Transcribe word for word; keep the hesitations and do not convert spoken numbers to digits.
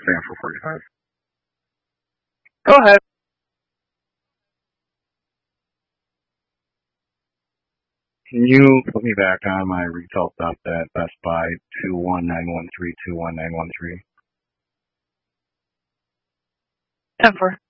second for forty-five. Go ahead. Can you put me back on my retail stop at Best Buy two one nine one three two one nine one three? ten four.